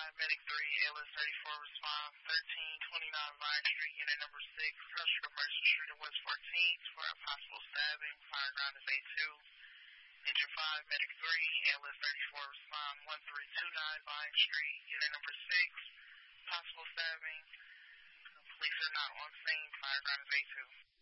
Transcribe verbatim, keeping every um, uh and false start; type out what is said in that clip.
Medic three, A L S thirty-four, response, thirteen twenty-nine Vine Street, unit number six, Custer Commercial Street and West fourteenth, for a possible stabbing, fire ground is A two. Engine five, Medic three, A L S thirty-four, response, one three two nine Vine Street, unit number six, possible stabbing. Police are not on scene, fire ground is A two.